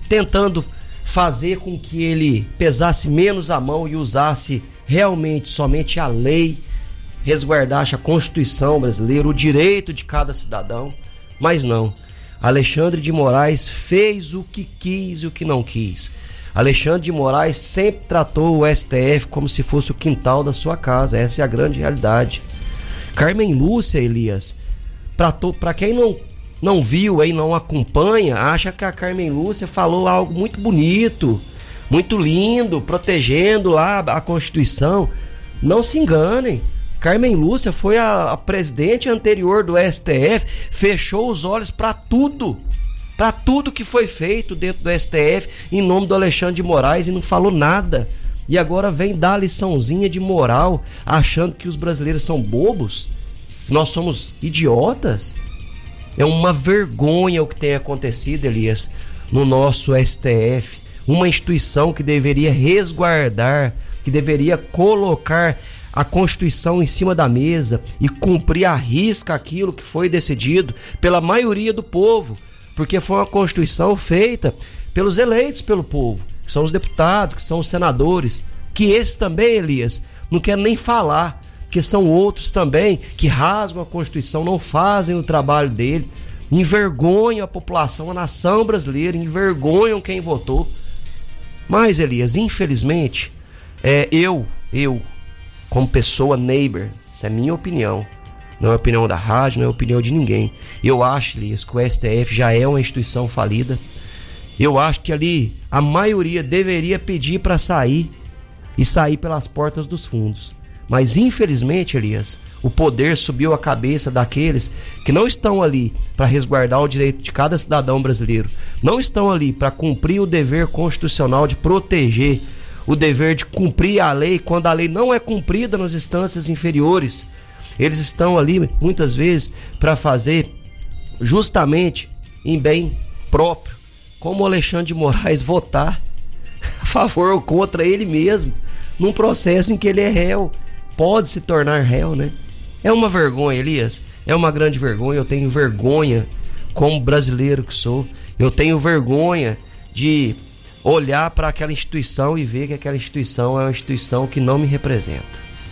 tentando fazer com que ele pesasse menos a mão e usasse realmente somente a lei, resguardasse a Constituição brasileira, o direito de cada cidadão, mas não. Alexandre de Moraes fez o que quis e o que não quis. Alexandre de Moraes sempre tratou o STF como se fosse o quintal da sua casa, essa é a grande realidade. Carmen Lúcia, Elias, para quem não viu aí, não acompanha, acha que a Carmen Lúcia falou algo muito bonito, muito lindo, protegendo lá a Constituição. Não se enganem, Carmen Lúcia foi a presidente anterior do STF, fechou os olhos para tudo que foi feito dentro do STF em nome do Alexandre de Moraes e não falou nada. E agora vem dar liçãozinha de moral, achando que os brasileiros são bobos, nós somos idiotas. É uma vergonha o que tem acontecido, Elias, no nosso STF. Uma instituição que deveria resguardar, que deveria colocar a Constituição em cima da mesa e cumprir à risca aquilo que foi decidido pela maioria do povo. Porque foi uma Constituição feita pelos eleitos pelo povo, que são os deputados, que são os senadores. Que esses também, Elias, não quero nem falar, que são outros também que rasgam a Constituição, não fazem o trabalho dele, envergonham a população, a nação brasileira, envergonham quem votou. Mas, Elias, infelizmente, eu, como pessoa neighbor, isso é minha opinião, não é a opinião da rádio, não é a opinião de ninguém. Eu acho, Elias, que o STF já é uma instituição falida. Eu acho que ali a maioria deveria pedir para sair e sair pelas portas dos fundos. Mas infelizmente, Elias, o poder subiu a cabeça daqueles que não estão ali para resguardar o direito de cada cidadão brasileiro, não estão ali para cumprir o dever constitucional de proteger, o dever de cumprir a lei quando a lei não é cumprida nas instâncias inferiores. Eles estão ali muitas vezes para fazer justamente em bem próprio, como o Alexandre de Moraes votar a favor ou contra ele mesmo, num processo em que ele é réu, pode se tornar réu, né? É uma vergonha, Elias, é uma grande vergonha. Eu tenho vergonha como brasileiro que sou, eu tenho vergonha de olhar para aquela instituição e ver que aquela instituição é uma instituição que não me representa.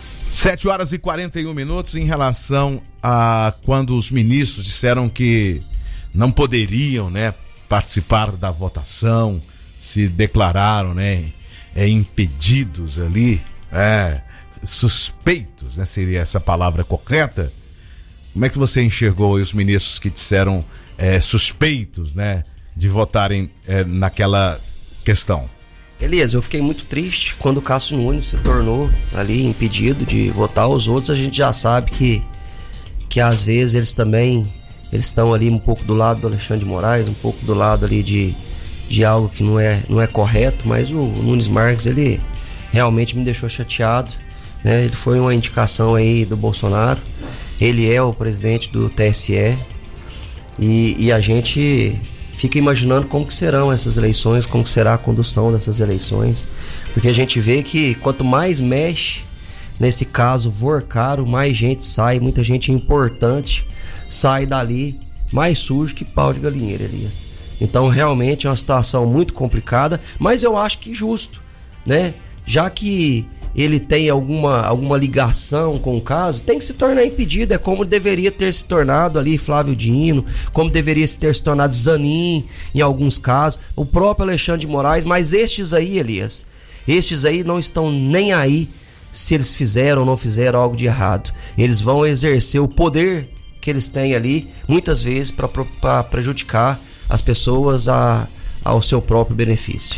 7h41 em relação a quando os ministros disseram que não poderiam, né, participar da votação, se declararam, né, impedidos ali, suspeitos, né, seria essa palavra correta. Como é que você enxergou os ministros que disseram suspeitos, né, de votarem naquela questão? Elias, eu fiquei muito triste quando o Cássio Nunes se tornou ali impedido de votar. Os outros a gente já sabe que às vezes eles estão ali um pouco do lado do Alexandre de Moraes, um pouco do lado ali de algo que não é correto, mas o Nunes Marques, ele realmente me deixou chateado, né? Ele foi uma indicação aí do Bolsonaro, ele é o presidente do TSE e a gente fica imaginando como que serão essas eleições, como que será a condução dessas eleições, porque a gente vê que quanto mais mexe, nesse caso Vorcaro, mais gente sai, muita gente importante sai dali mais sujo que pau de galinheiro, Elias. Então realmente é uma situação muito complicada, mas eu acho que justo, né? Já que ele tem alguma ligação com o caso, tem que se tornar impedido. É como deveria ter se tornado ali Flávio Dino, como deveria ter se tornado Zanin em alguns casos, o próprio Alexandre de Moraes. Mas estes aí, Elias, estes aí não estão nem aí se eles fizeram ou não fizeram algo de errado. Eles vão exercer o poder que eles têm ali, muitas vezes para prejudicar as pessoas ao seu próprio benefício.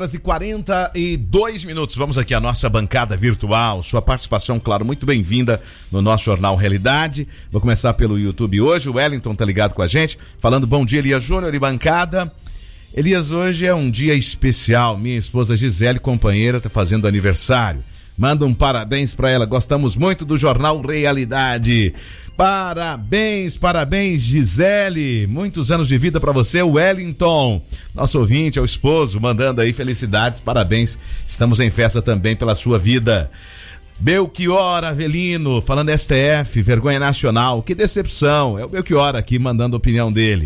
7h42. Vamos aqui à nossa bancada virtual. Sua participação, claro, muito bem-vinda no nosso Jornal Realidade. Vou começar pelo YouTube hoje. O Wellington tá ligado com a gente, falando bom dia, Elias Júnior e bancada. Elias, hoje é um dia especial. Minha esposa Gisele, companheira, tá fazendo aniversário. Manda um parabéns pra ela. Gostamos muito do Jornal Realidade. Parabéns, Gisele. Muitos anos de vida pra você, Wellington. Nosso ouvinte, é o esposo, mandando aí felicidades, parabéns. Estamos em festa também pela sua vida. Belchior Avelino, falando STF, vergonha nacional. Que decepção. É o Belchior aqui mandando a opinião dele.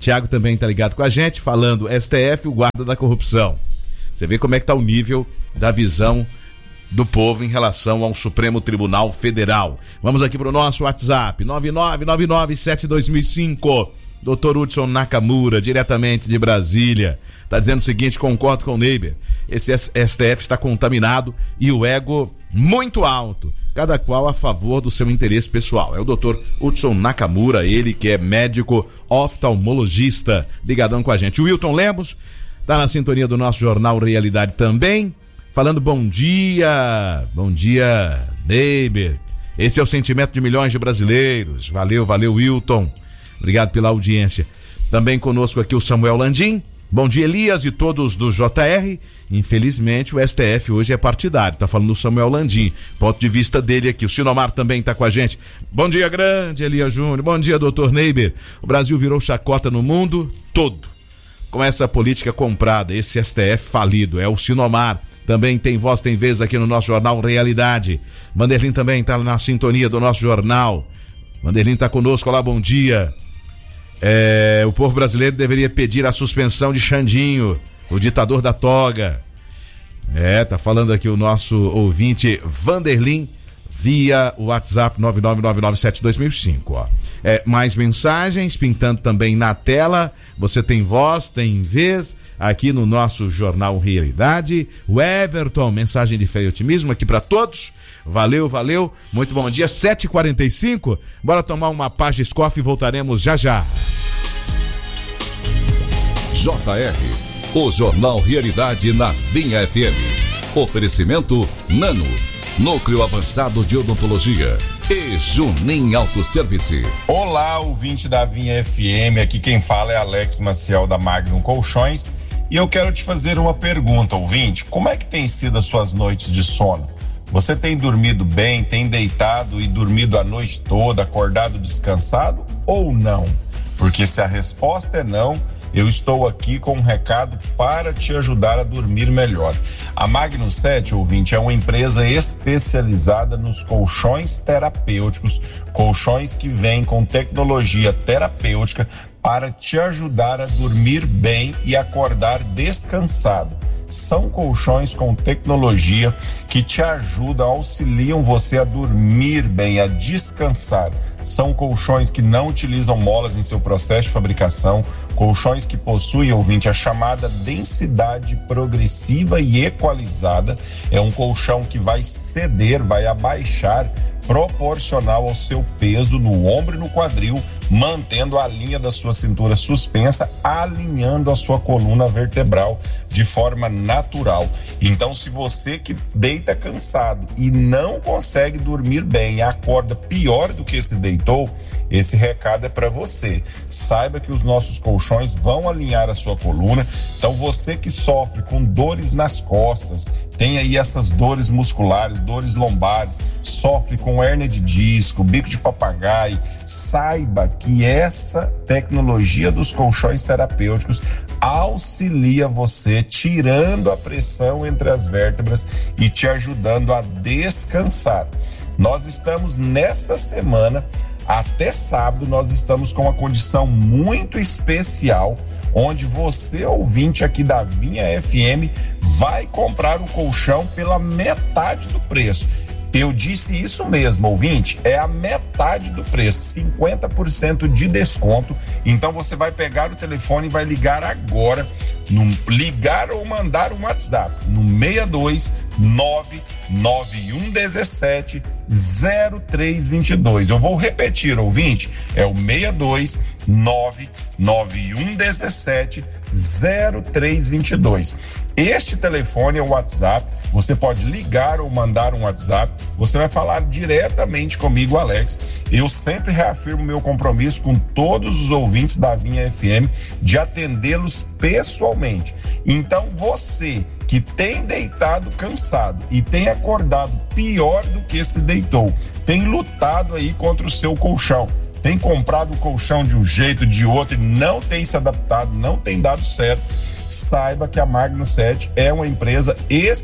Tiago também tá ligado com a gente, falando STF, o guarda da corrupção. Você vê como é que tá o nível da visão do povo em relação ao Supremo Tribunal Federal. Vamos aqui pro nosso WhatsApp, 9999722005. Dr. Hudson Nakamura, diretamente de Brasília, tá dizendo o seguinte: concordo com o Neiber, esse STF está contaminado e o ego muito alto, cada qual a favor do seu interesse pessoal. É o Dr. Hudson Nakamura, ele que é médico oftalmologista, ligadão com a gente. O Wilton Lemos tá na sintonia do nosso Jornal Realidade também, falando bom dia Neiber, esse é o sentimento de milhões de brasileiros. Valeu Wilton, obrigado pela audiência. Também conosco aqui o Samuel Landim. Bom dia, Elias e todos do JR. Infelizmente o STF hoje é partidário, tá falando o Samuel Landim, ponto de vista dele aqui. O Sinomar também tá com a gente. Bom dia, grande Elias Júnior. Bom dia, doutor Neiber. O Brasil virou chacota no mundo todo com essa política comprada, esse STF falido. É o Sinomar. Também tem voz, tem vez aqui no nosso Jornal Realidade. Vanderlin também tá na sintonia do nosso jornal. Vanderlin tá conosco, olá, bom dia. O povo brasileiro deveria pedir a suspensão de Xandinho, o ditador da toga. Tá falando aqui o nosso ouvinte Vanderlin via o WhatsApp 999972005. Mais mensagens pintando também na tela. Você tem voz, tem vez aqui no nosso Jornal Realidade. O Everton, mensagem de fé e otimismo aqui para todos. Valeu, muito bom dia, 7h45, bora tomar uma paz de escofa e voltaremos já. JR, o Jornal Realidade na Vinha FM. Oferecimento Nano, Núcleo Avançado de Odontologia e Junim Autosservice. Olá, ouvinte da Vinha FM, aqui quem fala é Alex Maciel da Magnum Colchões e eu quero te fazer uma pergunta, ouvinte. Como é que tem sido as suas noites de sono? Você tem dormido bem, tem deitado e dormido a noite toda, acordado descansado ou não? Porque se a resposta é não, eu estou aqui com um recado para te ajudar a dormir melhor. A Magnum 7, ouvinte, é uma empresa especializada nos colchões terapêuticos, colchões que vêm com tecnologia terapêutica para te ajudar a dormir bem e acordar descansado. São colchões com tecnologia que te ajudam, auxiliam você a dormir bem, a descansar. São colchões que não utilizam molas em seu processo de fabricação, colchões que possuem, ouvinte, a chamada densidade progressiva e equalizada. É um colchão que vai ceder, vai abaixar proporcional ao seu peso no ombro e no quadril, mantendo a linha da sua cintura suspensa, alinhando a sua coluna vertebral de forma natural. Então, se você que deita cansado e não consegue dormir bem e acorda pior do que se deitou, esse recado é para você. Saiba que os nossos colchões vão alinhar a sua coluna. Então, você que sofre com dores nas costas, tem aí essas dores musculares, dores lombares, sofre com hérnia de disco, bico de papagaio, saiba que essa tecnologia dos colchões terapêuticos auxilia você, tirando a pressão entre as vértebras e te ajudando a descansar. Nós estamos nesta semana, até sábado, nós estamos com uma condição muito especial, onde você, ouvinte aqui da Vinha FM, vai comprar o colchão pela metade do preço. Eu disse isso mesmo, ouvinte, é a metade do preço, 50% de desconto. Então você vai pegar o telefone e vai ligar agora, ligar ou mandar um WhatsApp no 62991170322. Eu vou repetir, ouvinte, é o 62991170322. Este telefone é o WhatsApp, você pode ligar ou mandar um WhatsApp, você vai falar diretamente comigo, Alex. Eu sempre reafirmo meu compromisso com todos os ouvintes da Vinha FM de atendê-los pessoalmente. Então você que tem deitado cansado e tem acordado pior do que se deitou, tem lutado aí contra o seu colchão, tem comprado o colchão de um jeito, de outro e não tem se adaptado, não tem dado certo, saiba que a Magnum 7 é uma empresa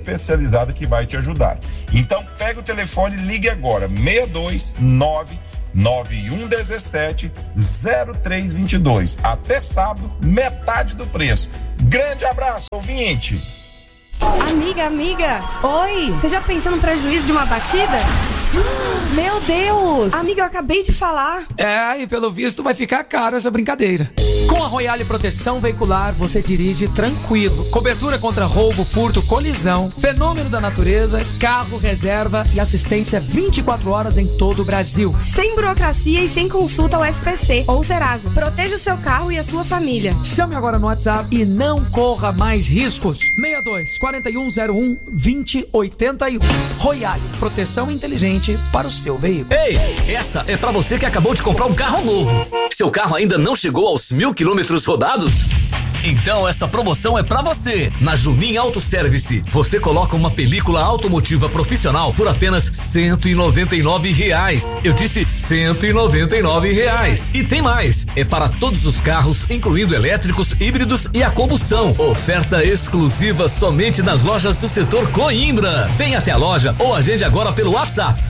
especializada que vai te ajudar. Então pega o telefone e ligue agora, 629 9117-0322. Até sábado, metade do preço. Grande abraço, ouvinte! Amiga, oi, você já pensou no prejuízo de uma batida? Meu Deus! Amiga, eu acabei de falar. E pelo visto vai ficar caro essa brincadeira. Com a Royale Proteção Veicular, você dirige tranquilo. Cobertura contra roubo, furto, colisão, fenômeno da natureza, carro, reserva e assistência 24 horas em todo o Brasil. Sem burocracia e sem consulta ao SPC ou Serasa. Proteja o seu carro e a sua família. Chame agora no WhatsApp e não corra mais riscos. 62 4101 2081. Royale Proteção Inteligente para o seu veículo. Ei, essa é pra você que acabou de comprar um carro novo. Seu carro ainda não chegou aos 1.000 quilômetros rodados? Então essa promoção é pra você. Na Junin Auto Service, você coloca uma película automotiva profissional por apenas R$199. Eu disse R$199. E tem mais. É para todos os carros, incluindo elétricos, híbridos e a combustão. Oferta exclusiva somente nas lojas do setor Coimbra. Venha até a loja ou agende agora pelo WhatsApp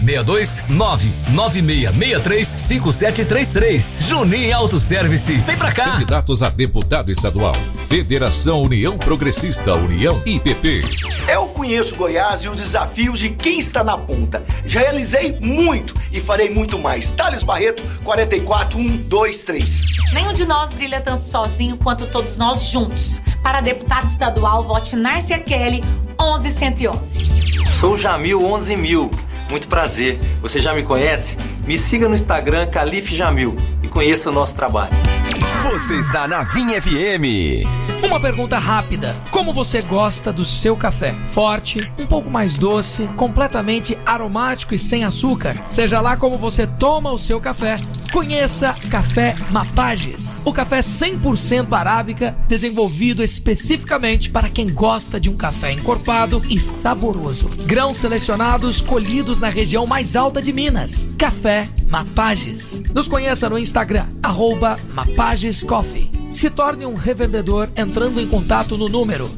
62996635733. Junin Auto Service. Vem pra cá. Candidatos a deputado estadual. Federação União Progressista, União IPP. Eu conheço Goiás e os desafios de quem está na ponta. Já realizei muito e farei muito mais. Thales Barreto, 44123. Nenhum de nós brilha tanto sozinho quanto todos nós juntos. Para deputado estadual, vote Nárcia Kelly, 11111. Sou Jamil 11.000. Muito prazer. Você já me conhece? Me siga no Instagram, Calife Jamil, e conheça o nosso trabalho. Você está na Vinha FM. Uma pergunta rápida. Como você gosta do seu café? Forte, um pouco mais doce, completamente aromático e sem açúcar? Seja lá como você toma o seu café, conheça Café Mapages. O café 100% arábica, desenvolvido especificamente para quem gosta de um café encorpado e saboroso. Grãos selecionados, colhidos na região mais alta de Minas. Café Mapages. Nos conheça no Instagram, @MapagesCoffee. Se torne um revendedor entrando em contato no número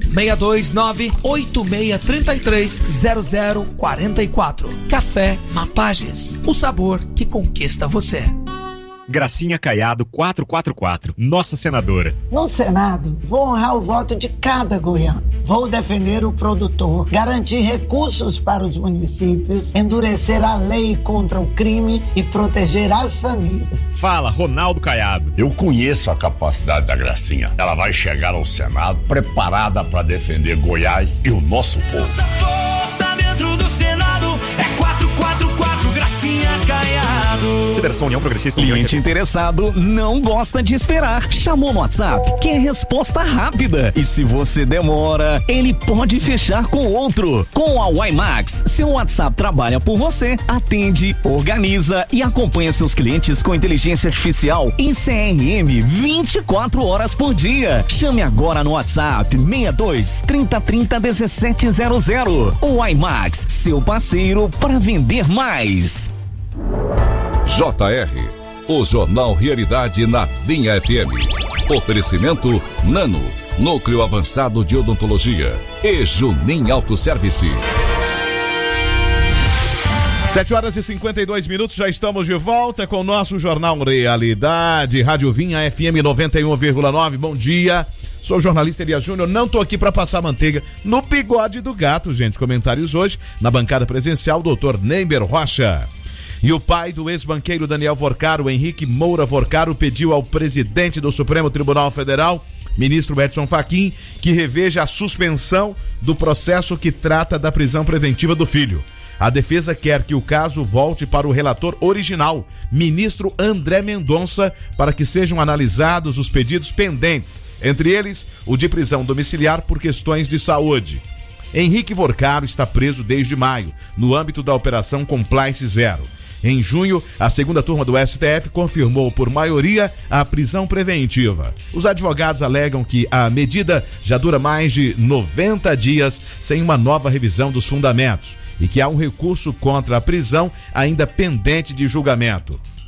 629-8633-0044. Café Mapages, o sabor que conquista você. Gracinha Caiado 444, nossa senadora. No Senado, vou honrar o voto de cada goiano. Vou defender o produtor, garantir recursos para os municípios, endurecer a lei contra o crime e proteger as famílias. Fala, Ronaldo Caiado. Eu conheço a capacidade da Gracinha. Ela vai chegar ao Senado preparada para defender Goiás e o nosso povo. Nossa força dentro do Senado é 444 Gracinha Caiado. Federação União Progressista. Cliente interessado não gosta de esperar. Chamou no WhatsApp, quer resposta rápida. E se você demora, ele pode fechar com outro. Com a WiMax, seu WhatsApp trabalha por você, atende, organiza e acompanha seus clientes com inteligência artificial em CRM 24 horas por dia. Chame agora no WhatsApp 62 3030 1700. O WiMax, seu parceiro para vender mais. JR, o Jornal Realidade na Vinha FM. Oferecimento Nano, Núcleo Avançado de Odontologia e Junin Auto Service. 7h52, já estamos de volta com o nosso Jornal Realidade, Rádio Vinha FM 91,9. Bom dia, sou o jornalista Elias Júnior, não tô aqui para passar manteiga no bigode do gato, gente. Comentários hoje na bancada presencial, doutor Neimer Rocha. E o pai do ex-banqueiro Daniel Vorcaro, Henrique Moura Vorcaro, pediu ao presidente do Supremo Tribunal Federal, ministro Edson Fachin, que reveja a suspensão do processo que trata da prisão preventiva do filho. A defesa quer que o caso volte para o relator original, ministro André Mendonça, para que sejam analisados os pedidos pendentes, entre eles o de prisão domiciliar por questões de saúde. Henrique Vorcaro está preso desde maio, no âmbito da Operação Compliance Zero. Em junho, a segunda turma do STF confirmou por maioria a prisão preventiva. Os advogados alegam que a medida já dura mais de 90 dias sem uma nova revisão dos fundamentos e que há um recurso contra a prisão ainda pendente de julgamento.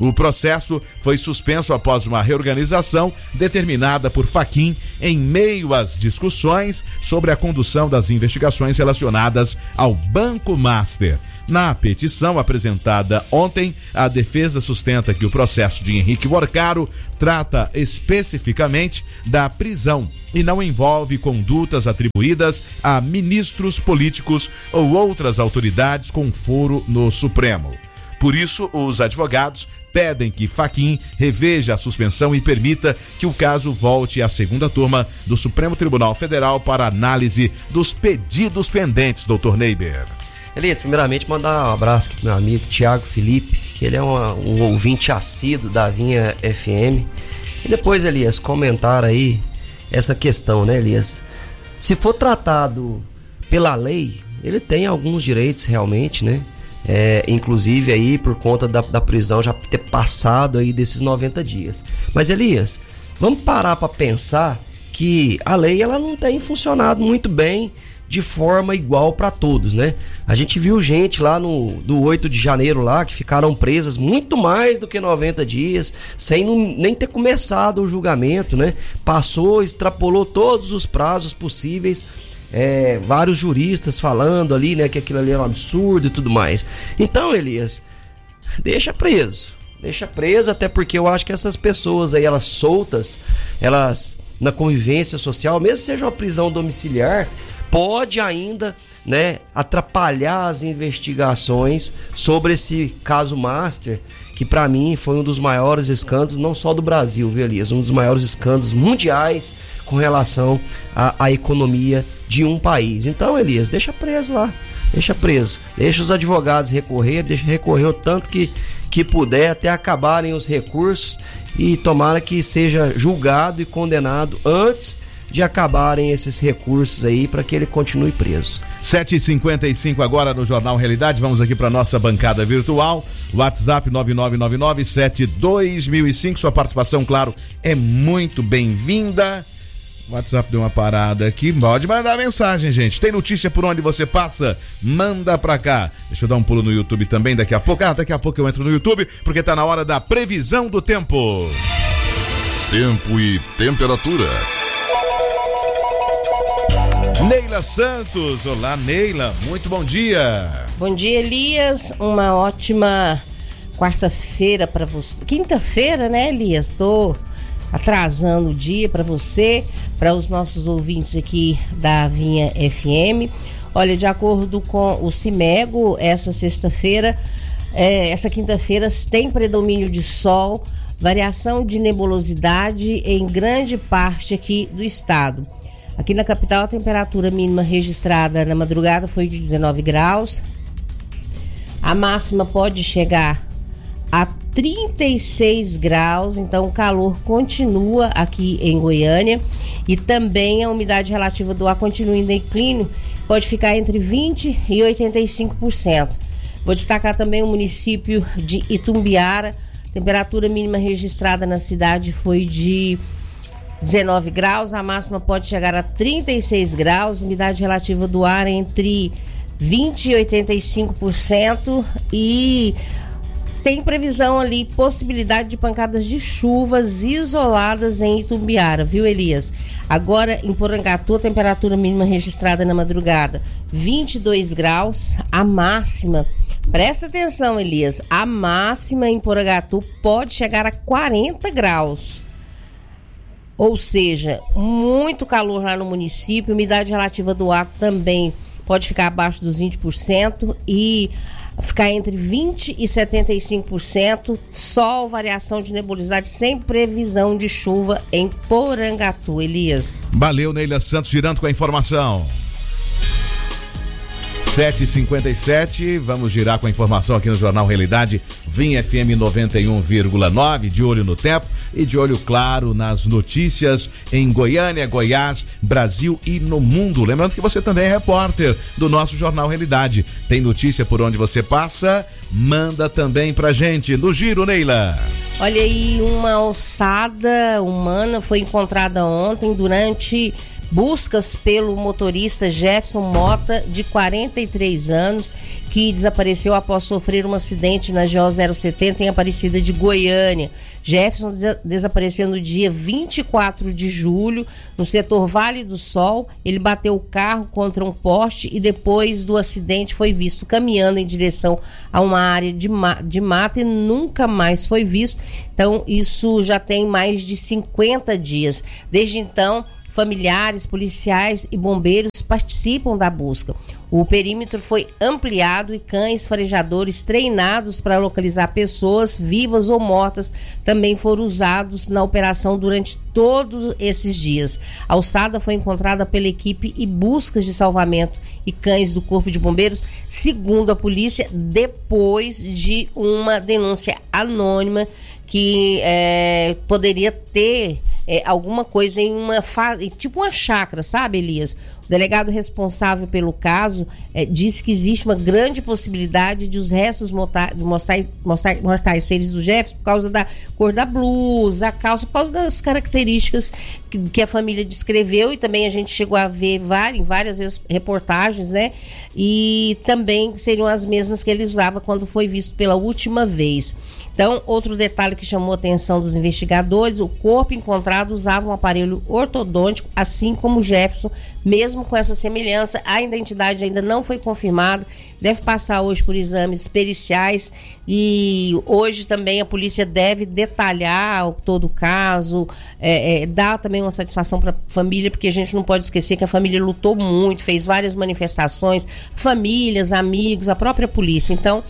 O processo foi suspenso após uma reorganização determinada por Fachin em meio às discussões sobre a condução das investigações relacionadas ao Banco Master. Na petição apresentada ontem, a defesa sustenta que o processo de Henrique Porcaro trata especificamente da prisão e não envolve condutas atribuídas a ministros políticos ou outras autoridades com foro no Supremo. Por isso, os advogados pedem que Fachin reveja a suspensão e permita que o caso volte à segunda turma do Supremo Tribunal Federal para análise dos pedidos pendentes, doutor Neiber. Elias, primeiramente mandar um abraço aqui pro meu amigo Thiago Felipe, que ele é um ouvinte assíduo da Vinha FM. E depois, Elias, comentar aí essa questão, né, Elias? Se for tratado pela lei, ele tem alguns direitos realmente, né? Inclusive aí por conta da prisão já ter passado aí desses 90 dias. Mas, Elias, vamos parar para pensar que a lei ela não tem funcionado muito bem de forma igual para todos, né? A gente viu gente lá do 8 de janeiro lá que ficaram presas muito mais do que 90 dias, sem nem ter começado o julgamento, né? Passou, extrapolou todos os prazos possíveis, vários juristas falando ali, né, que aquilo ali é um absurdo e tudo mais. Então, Elias, deixa preso, até porque eu acho que essas pessoas aí, elas soltas, elas na convivência social, mesmo que seja uma prisão domiciliar, pode ainda, né, atrapalhar as investigações sobre esse caso Master, que para mim foi um dos maiores escândalos, não só do Brasil, viu, Elias? Um dos maiores escândalos mundiais com relação à economia de um país. Então, Elias, deixa preso lá, deixa os advogados recorrer o tanto que puder, até acabarem os recursos, e tomara que seja julgado e condenado antes de acabarem esses recursos aí, para que ele continue preso. 7h55 agora no Jornal Realidade. Vamos aqui para nossa bancada virtual. WhatsApp 9999-722005. Sua participação, claro, é muito bem-vinda. O WhatsApp deu uma parada aqui. Pode mandar mensagem, gente. Tem notícia por onde você passa? Manda pra cá. Deixa eu dar um pulo no YouTube também daqui a pouco. Daqui a pouco eu entro no YouTube, porque tá na hora da previsão do tempo. Tempo e temperatura. Neila Santos. Olá, Neila. Muito bom dia. Bom dia, Elias. Uma ótima quarta-feira para você. Quinta-feira, né, Elias? Estou atrasando o dia para você, para os nossos ouvintes aqui da Vinha FM. Olha, de acordo com o CIMEGO, essa quinta-feira tem predomínio de sol, variação de nebulosidade em grande parte aqui do estado. Aqui na capital, a temperatura mínima registrada na madrugada foi de 19 graus. A máxima pode chegar a 36 graus, então o calor continua aqui em Goiânia, e também a umidade relativa do ar continua em declínio, pode ficar entre 20% e 85%. Vou destacar também o município de Itumbiara. Temperatura mínima registrada na cidade foi de 19 graus, a máxima pode chegar a 36 graus, umidade relativa do ar entre 20% e 85%, e tem previsão ali, possibilidade de pancadas de chuvas isoladas em Itumbiara, viu, Elias? Agora, em Porangatu, a temperatura mínima registrada na madrugada, 22 graus, a máxima, presta atenção, Elias, a máxima em Porangatu pode chegar a 40 graus. Ou seja, muito calor lá no município, umidade relativa do ar também pode ficar abaixo dos 20% e ficar entre 20% e 75%, sol, variação de nebulosidade, sem previsão de chuva em Porangatu, Elias. Valeu, Neila Santos, girando com a informação. 7h57, vamos girar com a informação aqui no Jornal Realidade, Vinha FM 91,9, de olho no tempo e de olho claro nas notícias em Goiânia, Goiás, Brasil e no mundo. Lembrando que você também é repórter do nosso Jornal Realidade. Tem notícia por onde você passa? Manda também pra gente. No giro, Neila. Olha aí, uma ossada humana foi encontrada ontem durante buscas pelo motorista Jefferson Mota, de 43 anos, que desapareceu após sofrer um acidente na GO 070 em Aparecida de Goiânia. Jefferson desapareceu no dia 24 de julho, no setor Vale do Sol. Ele bateu o carro contra um poste e depois do acidente foi visto caminhando em direção a uma área de mata e nunca mais foi visto. Então, isso já tem mais de 50 dias. Desde então, familiares, policiais e bombeiros participam da busca. O perímetro foi ampliado e cães farejadores treinados para localizar pessoas vivas ou mortas também foram usados na operação durante todos esses dias. A ossada foi encontrada pela equipe e buscas de salvamento e cães do Corpo de Bombeiros, segundo a polícia, depois de uma denúncia anônima que poderia ter alguma coisa em tipo uma chácara, sabe, Elias? O delegado responsável pelo caso disse que existe uma grande possibilidade de os restos mortais seres do Jefferson por causa da cor da blusa, a calça, por causa das características que a família descreveu, e também a gente chegou a ver em várias reportagens, né? E também seriam as mesmas que ele usava quando foi visto pela última vez. Então, outro detalhe que chamou a atenção dos investigadores: o corpo encontrado usava um aparelho ortodôntico, assim como Jefferson, mesmo com essa semelhança. A identidade ainda não foi confirmada, deve passar hoje por exames periciais, e hoje também a polícia deve detalhar todo o caso, dar também uma satisfação para a família, porque a gente não pode esquecer que a família lutou muito, fez várias manifestações, famílias, amigos, a própria polícia. Então,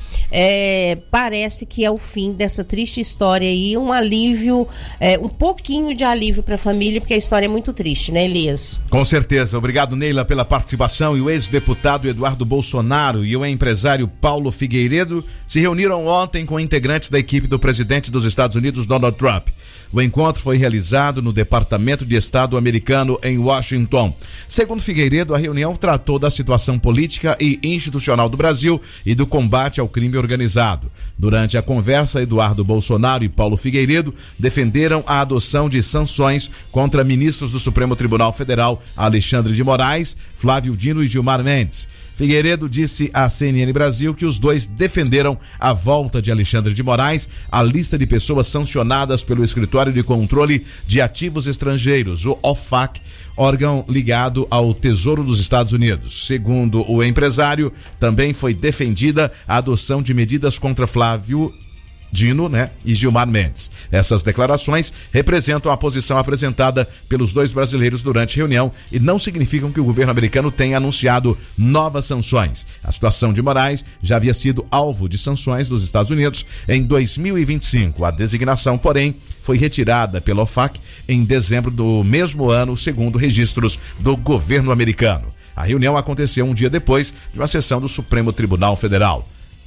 parece que é o fim dessa triste história aí, um alívio, um pouquinho de alívio para a família, porque a história é muito triste, né, Elias? Com certeza. Obrigado, Neila, pela participação. E o ex-deputado Eduardo Bolsonaro e o empresário Paulo Figueiredo se reuniram ontem com integrantes da equipe do presidente dos Estados Unidos, Donald Trump. O encontro foi realizado no Departamento de Estado americano em Washington. Segundo Figueiredo, a reunião tratou da situação política e institucional do Brasil e do combate ao crime organizado. Durante a conversa, Eduardo Bolsonaro e Paulo Figueiredo defenderam a adoção de sanções contra ministros do Supremo Tribunal Federal, Alexandre de Moraes, Flávio Dino e Gilmar Mendes. Figueiredo disse à CNN Brasil que os dois defenderam a volta de Alexandre de Moraes à lista de pessoas sancionadas pelo Escritório de Controle de Ativos Estrangeiros, o OFAC, órgão ligado ao Tesouro dos Estados Unidos. Segundo o empresário, também foi defendida a adoção de medidas contra Flávio Dino, e Gilmar Mendes. Essas declarações representam a posição apresentada pelos dois brasileiros durante a reunião e não significam que o governo americano tenha anunciado novas sanções. A situação de Moraes já havia sido alvo de sanções dos Estados Unidos em 2025. A designação, porém, foi retirada pela OFAC em dezembro do mesmo ano, segundo registros do governo americano. A reunião aconteceu um dia depois de uma sessão do Supremo Tribunal Federal.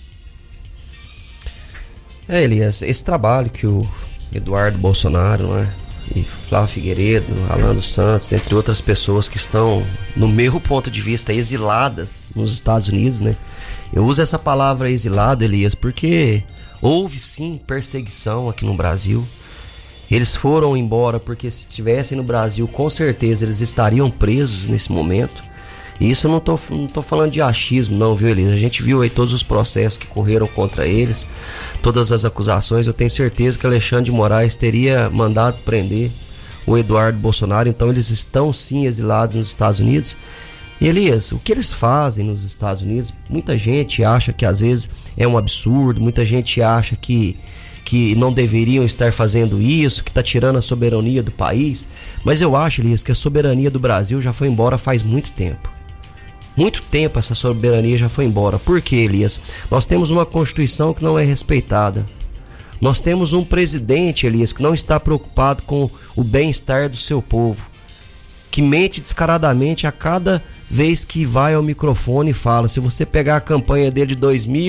Elias, esse trabalho que o Eduardo Bolsonaro, e Flávio Figueiredo, Alan dos Santos, entre outras pessoas que estão, no meu ponto de vista, exiladas nos Estados Unidos, Eu uso essa palavra exilado, Elias, porque houve sim perseguição aqui no Brasil. Eles foram embora porque se estivessem no Brasil, com certeza eles estariam presos nesse momento. E isso eu não tô falando de achismo não, viu, Elias? A gente viu aí todos os processos que correram contra eles, todas as acusações. Eu tenho certeza que Alexandre de Moraes teria mandado prender o Eduardo Bolsonaro. Então eles estão sim exilados nos Estados Unidos. E, Elias, o que eles fazem nos Estados Unidos, muita gente acha que às vezes é um absurdo, muita gente acha que não deveriam estar fazendo isso, que está tirando a soberania do país. Mas eu acho, Elias, que a soberania do Brasil já foi embora faz muito tempo. Muito tempo essa soberania já foi embora. Por quê, Elias? Nós temos uma Constituição que não é respeitada. Nós temos um presidente, Elias, que não está preocupado com o bem-estar do seu povo, que mente descaradamente a cada vez que vai ao microfone e fala. Se você pegar a campanha dele de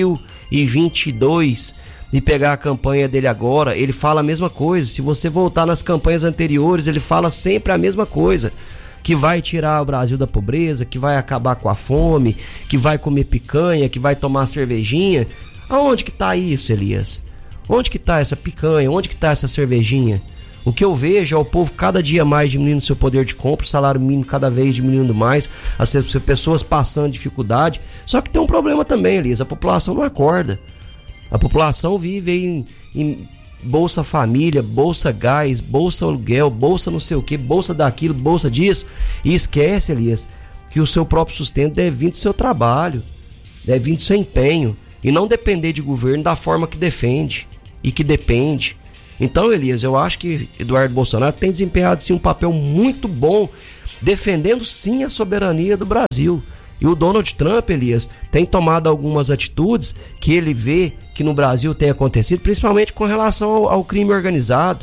2022 e pegar a campanha dele agora, ele fala a mesma coisa. Se você voltar nas campanhas anteriores, ele fala sempre a mesma coisa. Que vai tirar o Brasil da pobreza, que vai acabar com a fome, que vai comer picanha, que vai tomar cervejinha. Aonde que tá isso, Elias? Onde que tá essa picanha? Onde que tá essa cervejinha? O que eu vejo é o povo cada dia mais diminuindo seu poder de compra, o salário mínimo cada vez diminuindo mais, as pessoas passando dificuldade. Só que tem um problema também, Elias, a população não acorda. A população vive em Bolsa Família, Bolsa Gás, Bolsa Aluguel, Bolsa não sei o que, Bolsa daquilo, Bolsa disso, e esquece, Elias, que o seu próprio sustento deve vir do seu trabalho, deve vir do seu empenho, e não depender de governo da forma que defende e que depende. Então, Elias, eu acho que Eduardo Bolsonaro tem desempenhado sim um papel muito bom, defendendo sim a soberania do Brasil. E o Donald Trump, Elias, tem tomado algumas atitudes que ele vê que no Brasil tem acontecido, principalmente com relação ao crime organizado.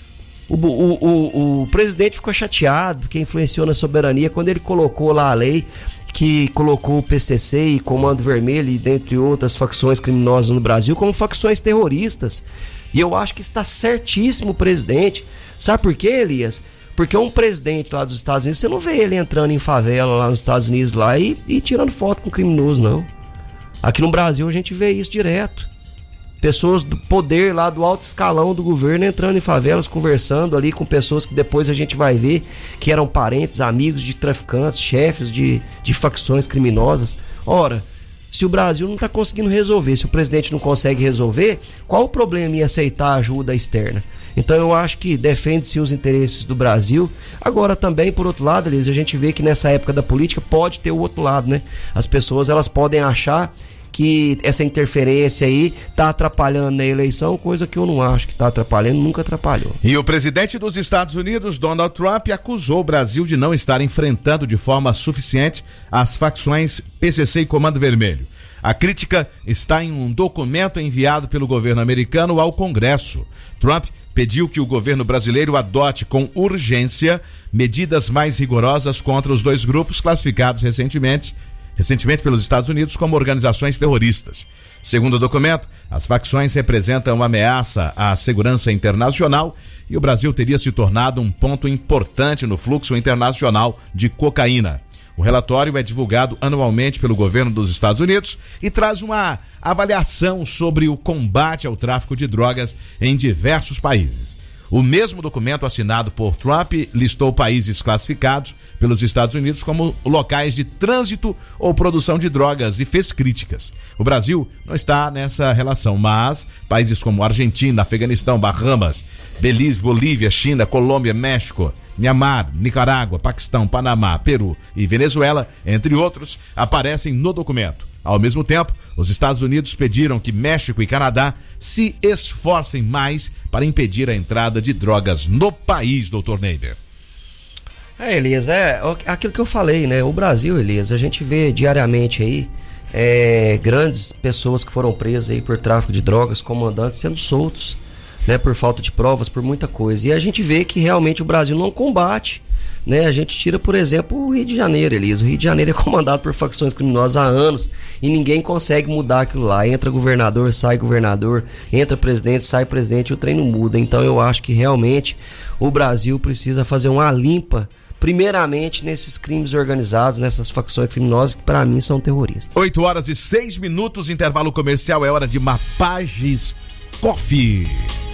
O presidente ficou chateado porque influenciou na soberania quando ele colocou lá a lei que colocou o PCC e Comando Vermelho, e dentre outras facções criminosas no Brasil, como facções terroristas. E eu acho que está certíssimo o presidente. Sabe por quê, Elias? Porque um presidente lá dos Estados Unidos, você não vê ele entrando em favela lá nos Estados Unidos lá e tirando foto com criminoso, não. Aqui no Brasil a gente vê isso direto. Pessoas do poder lá do alto escalão do governo entrando em favelas, conversando ali com pessoas que depois a gente vai ver que eram parentes, amigos de traficantes, chefes de facções criminosas. Ora, se o Brasil não está conseguindo resolver, se o presidente não consegue resolver, qual o problema em aceitar ajuda externa? Então eu acho que defende-se os interesses do Brasil. Agora também, por outro lado, Elias, a gente vê que nessa época da política pode ter o outro lado, né? As pessoas, elas podem achar que essa interferência aí tá atrapalhando na eleição, coisa que eu não acho que tá atrapalhando, nunca atrapalhou. E o presidente dos Estados Unidos, Donald Trump, acusou o Brasil de não estar enfrentando de forma suficiente as facções PCC e Comando Vermelho. A crítica está em um documento enviado pelo governo americano ao Congresso. Trump pediu que o governo brasileiro adote com urgência medidas mais rigorosas contra os dois grupos classificados recentemente pelos Estados Unidos como organizações terroristas. Segundo o documento, as facções representam uma ameaça à segurança internacional e o Brasil teria se tornado um ponto importante no fluxo internacional de cocaína. O relatório é divulgado anualmente pelo governo dos Estados Unidos e traz uma avaliação sobre o combate ao tráfico de drogas em diversos países. O mesmo documento assinado por Trump listou países classificados pelos Estados Unidos como locais de trânsito ou produção de drogas e fez críticas. O Brasil não está nessa relação, mas países como Argentina, Afeganistão, Bahamas, Belize, Bolívia, China, Colômbia, México, Mianmar, Nicarágua, Paquistão, Panamá, Peru e Venezuela, entre outros, aparecem no documento. Ao mesmo tempo, os Estados Unidos pediram que México e Canadá se esforcem mais para impedir a entrada de drogas no país, doutor Neider. Elias, é aquilo que eu falei, né? O Brasil, Elias, a gente vê diariamente aí grandes pessoas que foram presas aí por tráfico de drogas, comandantes sendo soltos, né? Por falta de provas, por muita coisa. E a gente vê que realmente o Brasil não combate, né? A gente tira, por exemplo, o Rio de Janeiro, Elias. O Rio de Janeiro é comandado por facções criminosas há anos e ninguém consegue mudar aquilo lá. Entra governador, sai governador, entra presidente, sai presidente e o trem não muda. Então eu acho que realmente o Brasil precisa fazer uma limpa, primeiramente nesses crimes organizados, nessas facções criminosas que para mim são terroristas. 8h06, intervalo comercial, é hora de Mapages Coffee.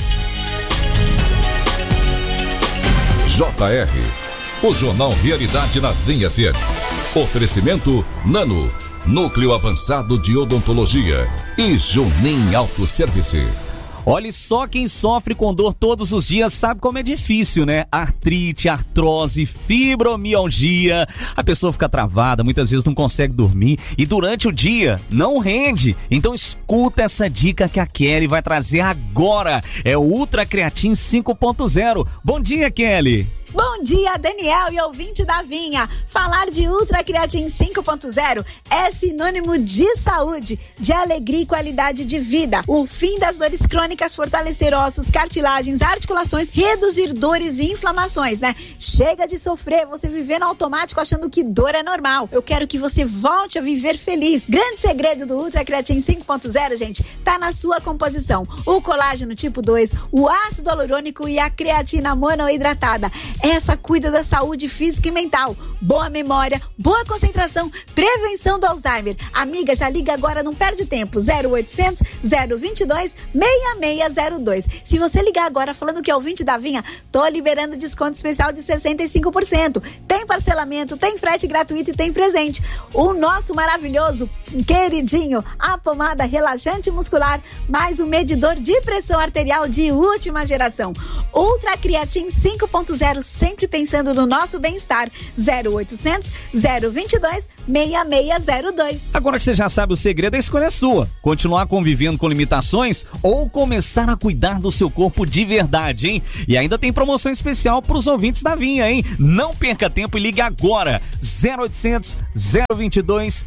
JR, o Jornal Realidade na Vinha FM. Oferecimento Nano, Núcleo Avançado de Odontologia e Junim Autosservice. Olha só, quem sofre com dor todos os dias sabe como é difícil, né? Artrite, artrose, fibromialgia. A pessoa fica travada, muitas vezes não consegue dormir e durante o dia não rende. Então escuta essa dica que a Kelly vai trazer agora. É o Ultra Creatin 5.0. Bom dia, Kelly. Bom dia, Daniel e ouvinte da Vinha. Falar de Ultra Creatin 5.0 é sinônimo de saúde, de alegria e qualidade de vida. O fim das dores crônicas, fortalecer ossos, cartilagens, articulações, reduzir dores e inflamações, né? Chega de sofrer, você viver no automático achando que dor é normal. Eu quero que você volte a viver feliz. Grande segredo do Ultra Creatin 5.0, gente, tá na sua composição. O colágeno tipo 2, o ácido hialurônico e a creatina monoidratada. Essa cuida da saúde física e mental, boa memória, boa concentração, prevenção do Alzheimer. Amiga, já liga agora, não perde tempo. 0800 022 6602. Se você ligar agora falando que é ouvinte da Vinha, tô liberando desconto especial de 65%. Tem parcelamento, tem frete gratuito e tem presente. O nosso maravilhoso, queridinho, a pomada relaxante muscular, mais um medidor de pressão arterial de última geração. Ultra Creatine 5.0, sempre pensando no nosso bem-estar. 0800 022 6602. Agora que você já sabe o segredo, a escolha é sua. Continuar convivendo com limitações ou começar a cuidar do seu corpo de verdade, hein? E ainda tem promoção especial para os ouvintes da Vinha, hein? Não perca tempo e ligue agora. 0800 022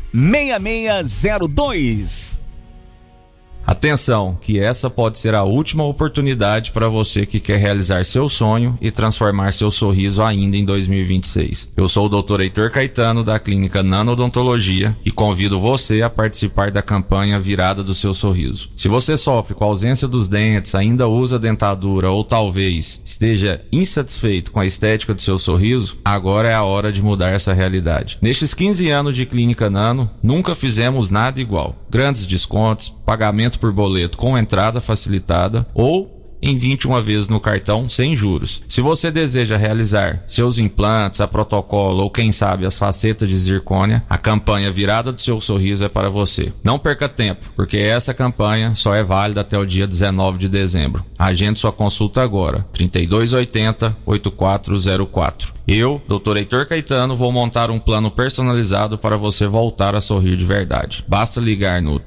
6602. Atenção, que essa pode ser a última oportunidade para você que quer realizar seu sonho e transformar seu sorriso ainda em 2026. Eu sou o Dr. Heitor Caetano, da Clínica Nanodontologia, e convido você a participar da campanha Virada do Seu Sorriso. Se você sofre com a ausência dos dentes, ainda usa dentadura ou talvez esteja insatisfeito com a estética do seu sorriso, agora é a hora de mudar essa realidade. Nestes 15 anos de Clínica Nano, nunca fizemos nada igual. Grandes descontos, pagamento por boleto com entrada facilitada ou em 21 vezes no cartão sem juros. Se você deseja realizar seus implantes a protocolo ou quem sabe as facetas de zircônia, a campanha Virada do Seu Sorriso é para você. Não perca tempo, porque essa campanha só é válida até o dia 19 de dezembro. Agende sua consulta agora, 3280-8404. Eu, Dr. Heitor Caetano, vou montar um plano personalizado para você voltar a sorrir de verdade. Basta ligar no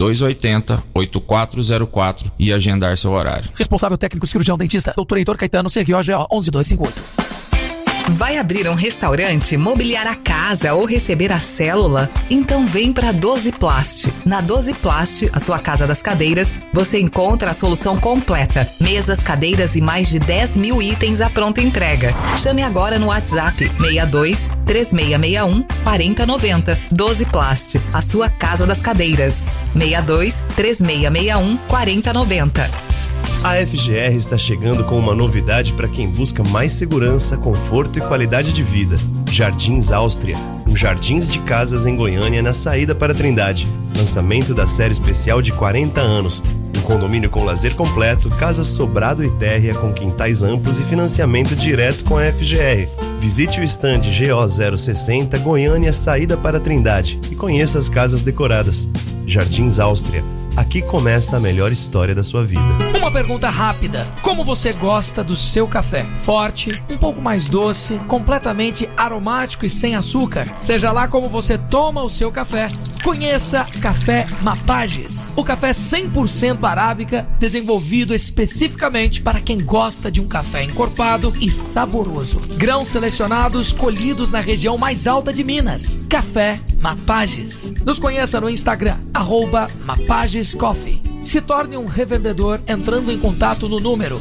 3280-8404 e agendar seu horário. Responsável técnico cirurgião dentista, Dr. Heitor Caetano, CROGO 11258. Vai abrir um restaurante, mobiliar a casa ou receber a célula? Então vem para 12 Plast. Na 12 Plast, a sua casa das cadeiras, você encontra a solução completa. Mesas, cadeiras e mais de 10 mil itens à pronta entrega. Chame agora no WhatsApp 62 3661 4090. 12 Plast, a sua casa das cadeiras. 62 3661 4090. A FGR está chegando com uma novidade para quem busca mais segurança, conforto e qualidade de vida. Jardins Áustria, um jardins de casas em Goiânia na saída para Trindade. Lançamento da série especial de 40 anos. Um condomínio com lazer completo, casa sobrado e térrea com quintais amplos e financiamento direto com a FGR. Visite o stand GO060 Goiânia, saída para Trindade e conheça as casas decoradas. Jardins Áustria. Aqui começa a melhor história da sua vida. Uma pergunta rápida. Como você gosta do seu café? Forte, um pouco mais doce, completamente aromático e sem açúcar? Seja lá como você toma o seu café, conheça Café Mapages. O café 100% arábica, desenvolvido especificamente para quem gosta de um café encorpado e saboroso. Grãos selecionados, colhidos na região mais alta de Minas. Café Mapages. Nos conheça no Instagram, @Mapages Coffee. Se torne um revendedor entrando em contato no número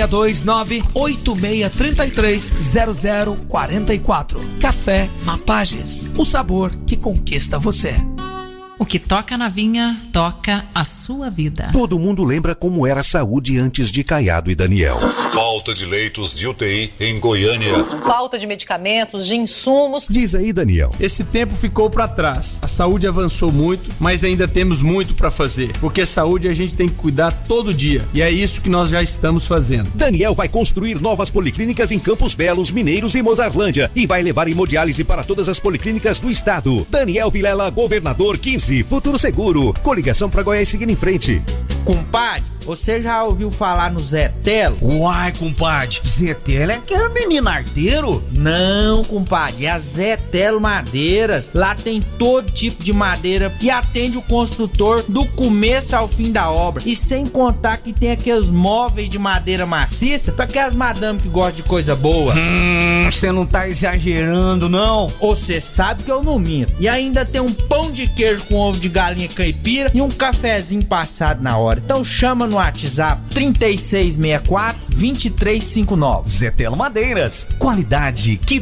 629-8633-0044. Café Mapages, o sabor que conquista você. O que toca na Vinha, toca a sua vida. Todo mundo lembra como era a saúde antes de Caiado e Daniel. Falta de leitos de UTI em Goiânia. Falta de medicamentos, de insumos. Diz aí, Daniel. Esse tempo ficou para trás. A saúde avançou muito, mas ainda temos muito para fazer. Porque saúde a gente tem que cuidar todo dia. E é isso que nós já estamos fazendo. Daniel vai construir novas policlínicas em Campos Belos, Mineiros e Mozarlândia. E vai levar hemodiálise para todas as policlínicas do estado. Daniel Vilela, governador 15. Futuro Seguro. Coligação para Goiás seguindo em frente. Compadre, você já ouviu falar no Zé Telo? Uai, compadre, Zé Telo é aquele menino arteiro? Não, compadre, é a Zé Telo Madeiras. Lá tem todo tipo de madeira e atende o construtor do começo ao fim da obra. E sem contar que tem aqueles móveis de madeira maciça para aquelas madames que gostam de coisa boa. Você não tá exagerando, não? Você sabe que eu não minto. E ainda tem um pão de queijo com ovo de galinha caipira e um cafezinho passado na hora. Então chama no WhatsApp 3664-2359. Zé Telo Madeiras, qualidade que